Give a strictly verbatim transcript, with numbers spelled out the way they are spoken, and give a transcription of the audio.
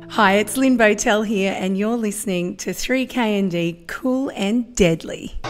Hi, it's Lynn Botel here, and you're listening to three K N D Cool and Deadly.